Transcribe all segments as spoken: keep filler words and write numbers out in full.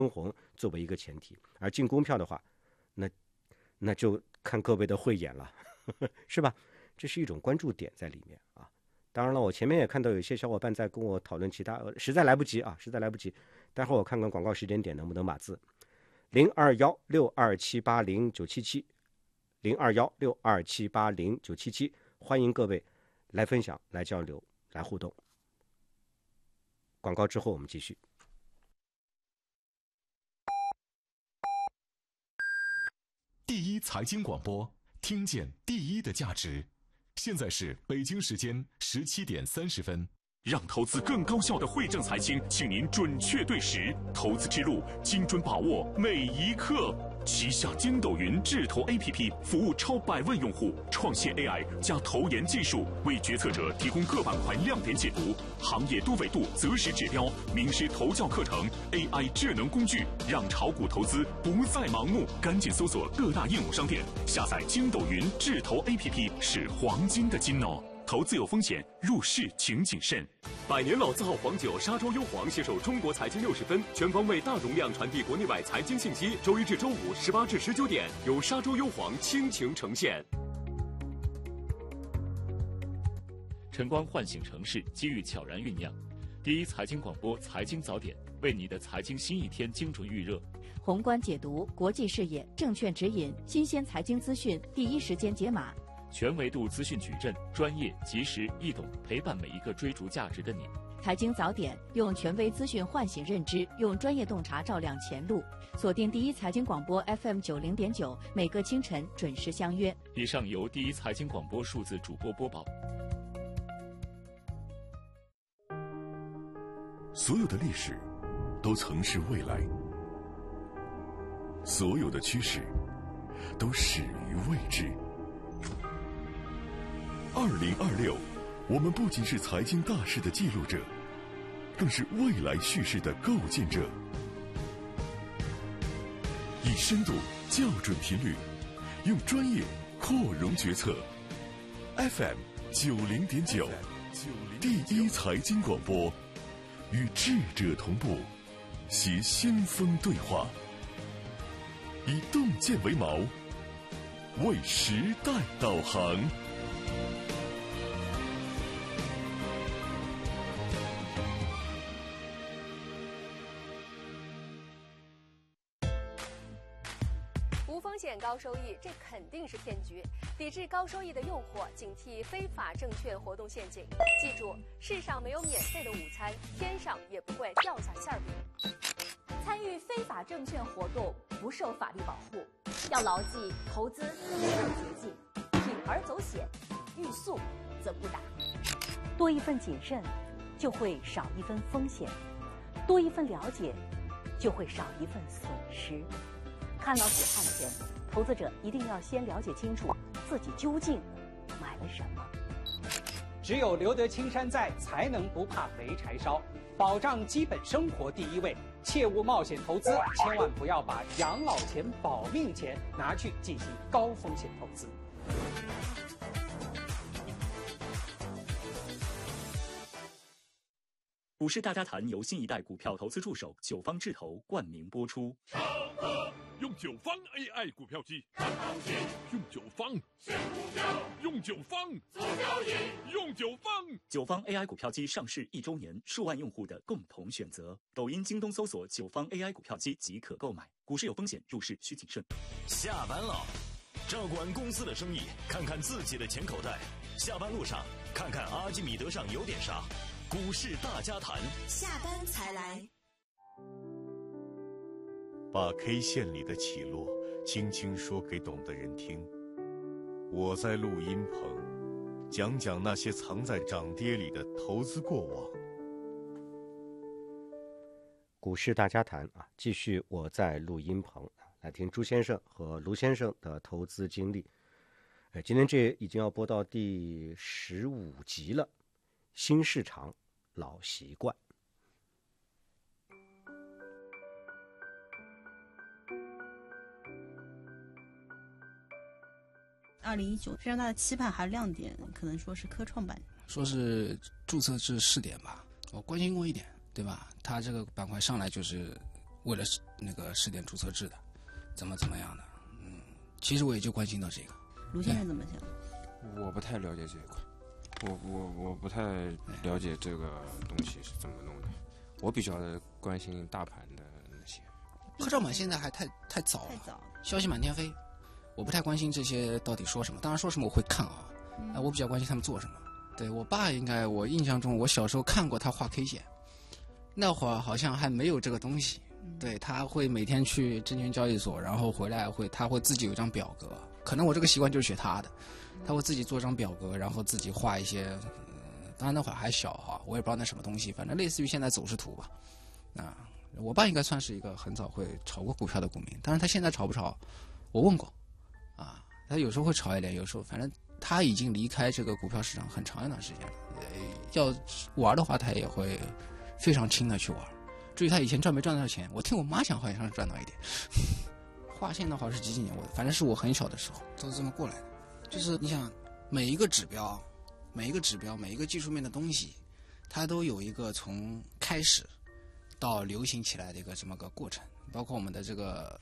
分红作为一个前提，而进公票的话，那那就看各位的慧眼了，呵呵，是吧？这是一种关注点在里面啊。当然了，我前面也看到有些小伙伴在跟我讨论其他，呃、实在来不及啊，实在来不及。待会儿我看看广告时间点能不能码字。零二幺六二七八零九七七，零二幺六二七八零九七七，欢迎各位来分享、来交流、来互动。广告之后我们继续。 第一财经广播，听见第一的价值。现在是北京时间十七点三十分。 让投资更高效的惠正财经，请您准确对时，投资之路精准把握每一刻。旗下筋斗云智投 A P P 服务超百万用户，创新 A I 加投研技术，为决策者提供各板块亮点解读、行业多维度择时指标、名师投教课程、A I 智能工具，让炒股投资不再盲目。赶紧搜索各大应用商店，下载筋斗云智投 A P P 是黄金的金哦。投资有风险，入市请谨慎。 百年老字号黄酒沙洲优黄携手中国财经六十分，全方位大容量传递国内外财经信息。周一至周五十八至十九点，由沙洲优黄倾情呈现。 晨光唤醒城市，机遇悄然酝酿。第一财经广播财经早点，为你的财经新一天精准预热。 宏观解读，国际视野，证券指引，新鲜财经资讯，第一时间解码。 全维度资讯矩阵，专业、及时、易懂，陪伴每一个追逐价值的你。 财经早点，用权威资讯唤醒认知，用专业洞察照亮前路。锁定第一财经广播 F M 九零点九，每个清晨准时相约。 以上由第一财经广播数字主播播报。 所有的历史都曾是未来，所有的趋势都始于未知。二零二六，我们不仅是财经大事的记录者，更是未来叙事的构建者。以深度校准频率，用专业扩容决策。F M 九零点九，第一财经广播，与智者同步，携先锋对话，以洞见为锚，为时代导航。 高收益，这肯定是骗局。抵制高收益的诱惑，警惕非法证券活动陷阱。记住，世上没有免费的午餐，天上也不会掉下馅饼。 参与非法证券活动不受法律保护，要牢记投资没有捷径，铤而走险，欲速则不达。 多一份谨慎，就会少一分风险；多一份了解，就会少一份损失。看牢解看前，投资者一定要先了解清楚自己究竟买了什么。 只有留得青山在，才能不怕没柴烧。保障基本生活第一位，切勿冒险投资，千万不要把养老钱、保命钱拿去进行高风险投资。 股市大家谈由新一代股票投资助手九方智投冠名播出。 用九方 A I 股票机，用九方用九方用九方。 九方 A I 股票机上市一周年，数万用户的共同选择。抖音、京东搜索九方 A I 股票机即可购买。股市有风险，入市需谨慎。 下班了，照管公司的生意，看看自己的钱口袋。下班路上，看看阿基米德上有点啥。股市大家谈， 下班才来。 把 K 线里的起落轻轻说给懂的人听。我在录音棚讲讲那些藏在涨跌里的投资过往。 股市大家谈啊，继续我在录音棚来听朱先生和卢先生的投资经历。哎，今天这已经要播到第十五集了，新市场老习惯。 二零一九非常大的期盼还有亮点，可能说是科创板， 说是注册制试点吧，我关心过一点，对吧？它这个板块上来就是为了那个试点注册制的，怎么怎么样的，嗯，其实我也就关心到这个。 卢先生怎么想？ 我不太了解这一块，我我我不太了解这个东西是怎么弄的，我比较关心大盘的那些。 科创板现在还太太早了，早消息满天飞，我不太关心这些到底说什么。当然说什么我会看啊，嗯呃、我比较关心他们做什么。对我爸应该，我印象中我小时候看过他画 K 线，那会儿好像还没有这个东西。嗯、对，他会每天去证券交易所，然后回来会他会自己有一张表格，可能我这个习惯就是学他的，他会自己做张表格，然后自己画一些。呃、当然那会儿还小哈，我也不知道那什么东西，反正类似于现在走势图吧。啊，我爸应该算是一个很早会炒过股票的股民，当然他现在炒不炒，我问过，啊，他有时候会炒一点，有时候反正他已经离开这个股票市场很长一段时间了。呃、要玩的话，他也会非常轻的去玩。至于他以前赚没赚到钱，我听我妈讲好像是赚到一点。划线的话是几几年，我反正是我很小的时候都是这么过来的。就是你想每一个指标，每一个指标，每一个技术面的东西，它都有一个从开始到流行起来的一个这么个过程，包括我们的这个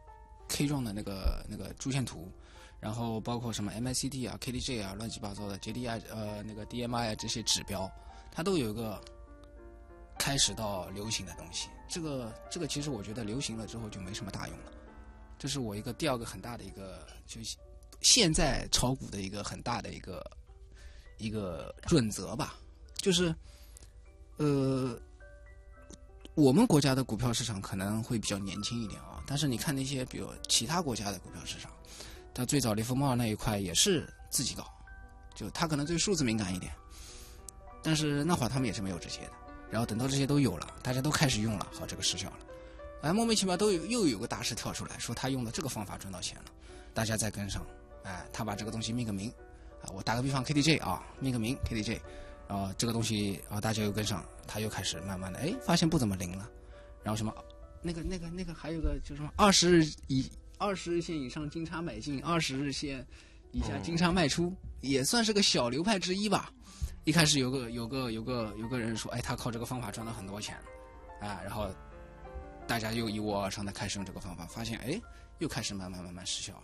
K 状的那个那个柱线图，然后包括什么 M A C D 啊、K D J 啊，乱七八糟的 J D I 呃那个 D M I 啊这些指标，它都有一个开始到流行的东西。这个这个其实我觉得流行了之后就没什么大用了。这是我一个第二个很大的一个，就是现在炒股的一个很大的一个一个准则吧，就是呃。我们国家的股票市场可能会比较年轻一点啊，但是你看那些比如其他国家的股票市场，它最早雷锋茂那一块也是自己搞，就它可能对数字敏感一点，但是那会儿他们也是没有这些的，然后等到这些都有了，大家都开始用了，好，这个失效了，哎，莫名其妙都有又有个大师跳出来说他用的这个方法赚到钱了，大家再跟上，哎，他把这个东西命个名，啊，我打个比方 K D J 啊，命个名 K D J。然后这个东西啊，大家又跟上，他又开始慢慢的，哎，发现不怎么灵了。然后什么，那个、那个、那个，还有个就什么二十日以二十日线以上金叉买进，二十日线以下金叉卖出，也算是个小流派之一吧。一开始有个有个有个有个人说，哎，他靠这个方法赚了很多钱，啊，然后大家又一窝而上的开始用这个方法，发现哎，又开始慢慢慢慢失效了。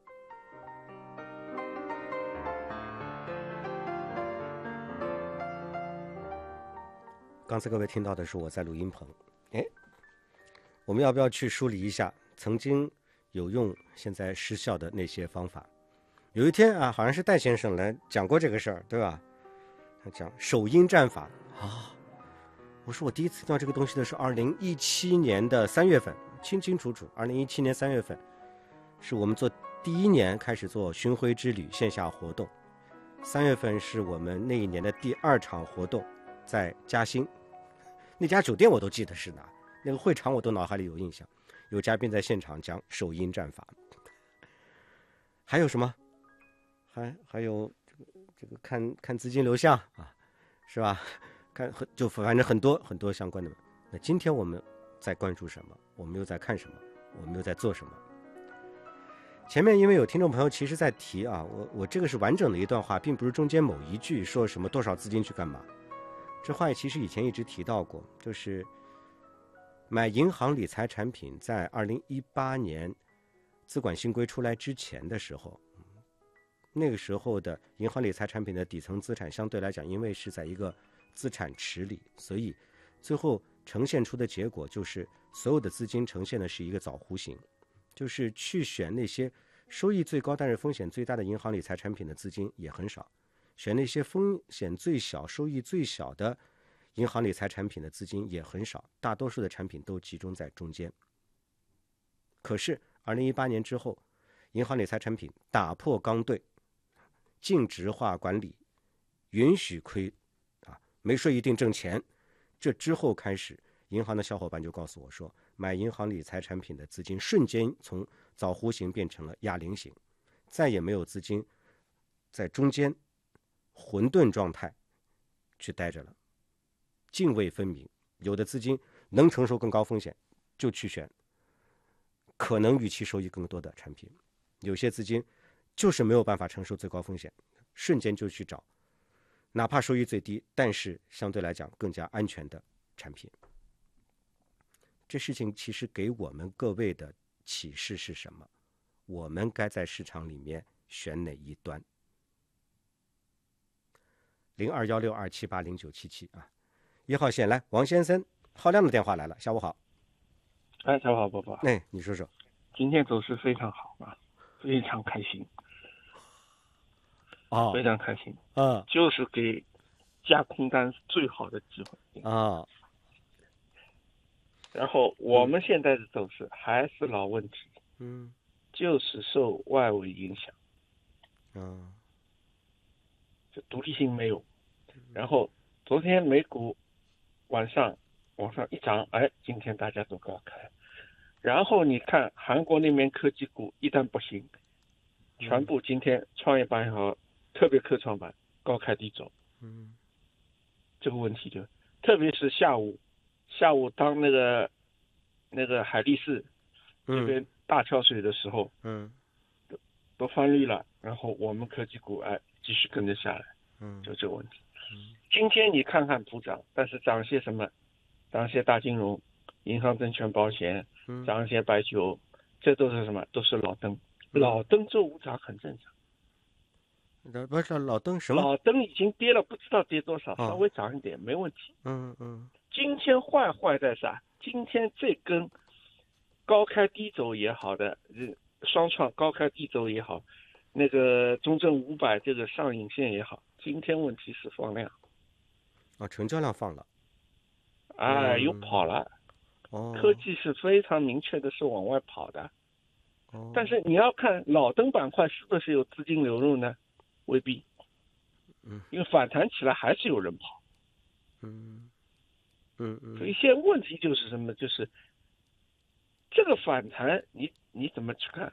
刚才各位听到的是我在录音棚，哎，我们要不要去梳理一下曾经有用现在失效的那些方法？有一天啊，好像是戴先生来讲过这个事儿，对吧？他讲首因战法啊，我说我第一次听到这个东西的是二零一七年的三月份，清清楚楚，二零一七年三月份是我们做第一年开始做巡回之旅线下活动，三月份是我们那一年的第二场活动。在嘉兴那家酒店我都记得是哪，那个会场我都脑海里有印象，有嘉宾在现场讲首因战法。还有什么？还还有这个这个看看资金流向啊，是吧？看就反正很多很多相关的。那今天我们在关注什么？我们又在看什么？我们又在做什么？前面因为有听众朋友其实在提啊，我我这个是完整的一段话，并不是中间某一句说什么多少资金去干嘛。这话其实以前一直提到过，就是买银行理财产品在二零一八年资管新规出来之前的时候，那个时候的银行理财产品的底层资产相对来讲，因为是在一个资产池里，所以最后呈现出的结果就是所有的资金呈现的是一个枣弧形，就是去选那些收益最高但是风险最大的银行理财产品的资金也很少，选那些风险最小收益最小的银行理财产品的资金也很少，大多数的产品都集中在中间。可是二零一八年之后，银行理财产品打破刚兑，净值化管理，允许亏啊，没税一定挣钱。这之后开始，银行的小伙伴就告诉我说，买银行理财产品的资金瞬间从枣弧形变成了哑铃形，再也没有资金在中间混沌状态去待着了，泾渭分明。有的资金能承受更高风险，就去选可能预期收益更多的产品；有些资金就是没有办法承受最高风险，瞬间就去找哪怕收益最低，但是相对来讲更加安全的产品。 这事情其实给我们各位的启示是什么？我们该在市场里面选哪一端？零二幺六二七八零九七七啊，一号线来，王先生，浩亮的电话来了，下午好。 哎，下午好，宝宝。 哎，你说说。 今天走势非常好啊，非常开心。 啊、哦， 非常开心。 啊、嗯， 就是给加空单最好的机会啊。哦、 然后我们现在的走势还是老问题， 嗯， 就是受外围影响。 嗯。 就独立性没有，然后昨天美股晚上往上一涨，哎，今天大家都高开，然后你看韩国那边科技股一旦不行，全部今天创业板也好，特别科创板高开低走， 嗯， 这个问题就，特别是下午，下午当那个那个海力士这边大跳水的时候， 嗯， 都都翻绿了，然后我们科技股哎。继续跟着下来， 嗯， 就这个问题。嗯，今天你看看普涨，但是涨些什么？涨些大金融、银行、证券、保险， 嗯， 涨些白酒，这都是什么？都是老登。老登周五涨很正常。 不是老登什么？ 老登已经跌了，不知道跌多少，哦、稍微涨一点没问题。 嗯嗯。 今天坏坏在啥？今天这根高开低走也好的，双创高开低走也好。那个中证五百这个上影线也好，今天问题是放量， 啊，成交量放了， 哎，又跑了， 哦， 科技是非常明确的是往外跑的， 哦， 但是你要看老登板块是不是有资金流入呢？未必， 嗯， 因为反弹起来还是有人跑， 嗯，嗯嗯， 所以现在问题就是什么？就是这个反弹你你怎么去看？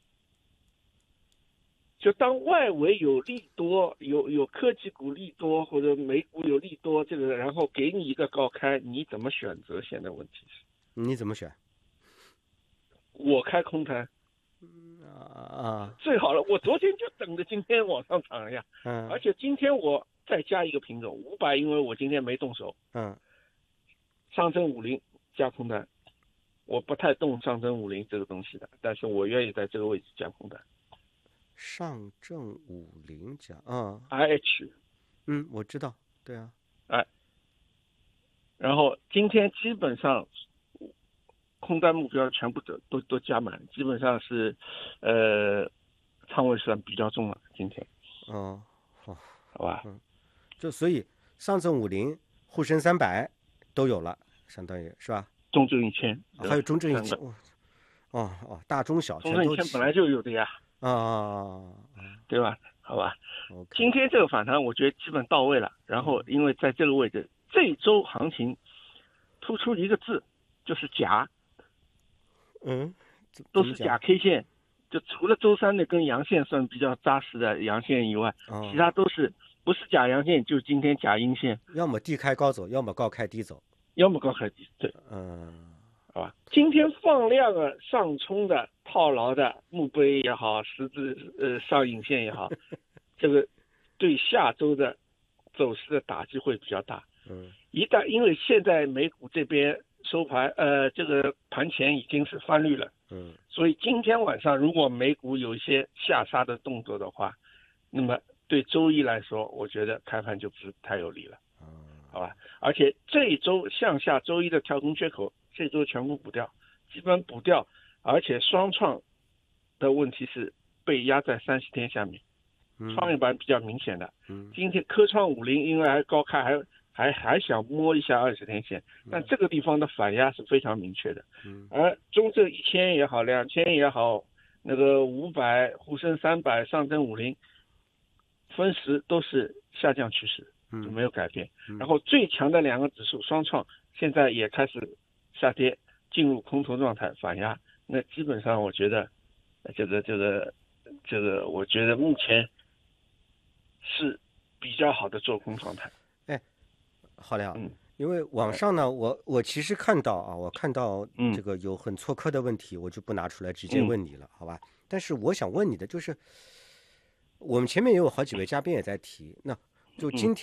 就当外围有利多，有有科技股利多，或者美股有利多，这个然后给你一个高开，你怎么选择？现在问题是， 你怎么选？ 我开空单， 啊， 最好了，我昨天就等着今天往上涨呀， 嗯， 而且今天我再加一个品种五百，因为我今天没动手， 嗯， 上证五零加空单，我不太动上证五零这个东西的，但是我愿意在这个位置加空单。 上证五零加啊 ，I H， 嗯，我知道，对啊， 哎，然后今天基本上空单目标全部都都都加满，基本上是，呃，仓位算比较重了。今天， 哦，好， 好吧， 嗯，就所以上证五零、沪深三百都有了，相当于是吧？ 中证一千， 还有中证一千，哦哦，大中小中证一千本来就有的呀。 啊啊啊！ 对吧？好吧。 Okay. 今天这个反弹，我觉得基本到位了。然后，因为在这个位置，这一周行情突出一个字，就是假。 嗯， 都是假 K 线。就除了周三那根阳线算比较扎实的阳线以外， 哦、 其他都是不是假阳线，就是今天假阴线。 要么低开高走，要么高开低走。 要么高开低，对。 嗯。 好吧，今天放量啊，上冲的、套牢的墓碑也好，十字呃上影线也好，这个对下周的走势的打击会比较大。 嗯， 一旦因为现在美股这边收盘，呃，这个盘前已经是翻绿了。 嗯， 所以今天晚上如果美股有一些下杀的动作的话，那么对周一来说，我觉得开盘就不是太有利了。 嗯， 好吧，而且这一周向下周一的跳空缺口。这周全部补掉，基本补掉，而且双创的问题是被压在三十天下面，创业板比较明显的。 嗯， 今天科创五零因为还高开，还还还想摸一下二十天线，但这个地方的反压是非常明确的。 嗯， 而中证一千也好，两千也好，那个五百、沪深三百、上证五零，分时都是下降趋势，就没有改变。 嗯、 然后最强的两个指数双创现在也开始下跌，进入空头状态反压，那基本上我觉得，这个这个这个，我觉得目前是比较好的做空状态。 哎，好了， 嗯， 因为网上呢，我我其实看到啊，我看到这个有很错科的问题，我就不拿出来直接问你了，嗯、好吧？但是我想问你的就是，我们前面也有好几位嘉宾也在提，那就今天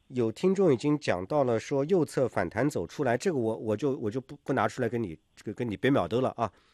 有听众已经讲到了说右侧反弹走出来，这个我我就我就不不拿出来跟你这个跟你别秒兜了啊。